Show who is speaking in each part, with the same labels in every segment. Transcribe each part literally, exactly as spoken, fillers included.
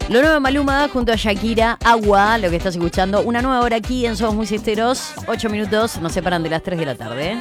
Speaker 1: Lo nuevo de Maluma junto a Shakira, Agua, lo que estás escuchando. Una nueva hora aquí en Somos Muy Siesteros. Ocho minutos nos separan de las tres de la tarde.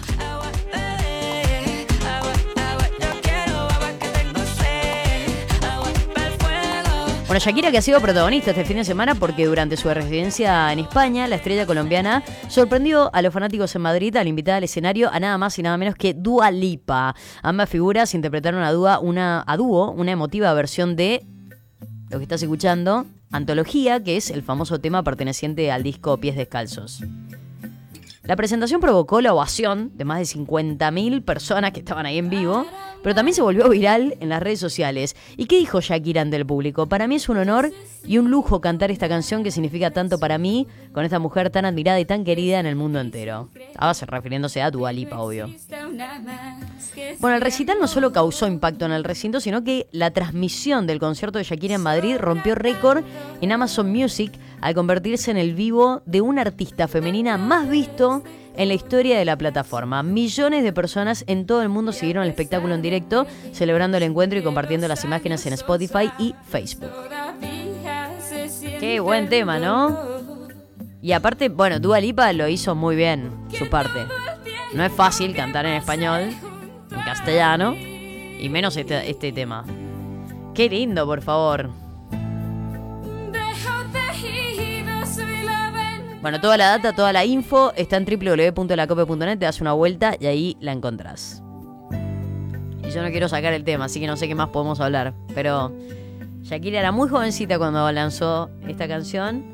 Speaker 1: Bueno, Shakira, que ha sido protagonista este fin de semana porque durante su residencia en España, la estrella colombiana sorprendió a los fanáticos en Madrid al invitar al escenario a nada más y nada menos que Dua Lipa. Ambas figuras interpretaron a, Dua una, a dúo una emotiva versión de lo que estás escuchando, Antología, que es el famoso tema perteneciente al disco Pies Descalzos. La presentación provocó la ovación de más de cincuenta mil personas que estaban ahí en vivo, pero también se volvió viral en las redes sociales. ¿Y qué dijo Shakira ante el público? Para mí es un honor y un lujo cantar esta canción que significa tanto para mí, con esta mujer tan admirada y tan querida en el mundo entero. Estaba refiriéndose a Dua Lipa, obvio. Bueno, el recital no solo causó impacto en el recinto, sino que la transmisión del concierto de Shakira en Madrid rompió récord en Amazon Music al convertirse en el vivo de una artista femenina más visto en la historia de la plataforma. Millones de personas en todo el mundo siguieron el espectáculo en directo, celebrando el encuentro y compartiendo las imágenes en Spotify y Facebook. Qué buen tema, ¿no? Y aparte, bueno, Dua Lipa lo hizo muy bien, su parte. No es fácil cantar en español, en castellano, y menos este, este tema. Qué lindo, por favor. Bueno, toda la data, toda la info está en doble u doble u doble u punto la cope punto net, te das una vuelta y ahí la encontrás. Y yo no quiero sacar el tema, así que no sé qué más podemos hablar. Pero Shakira era muy jovencita cuando lanzó esta canción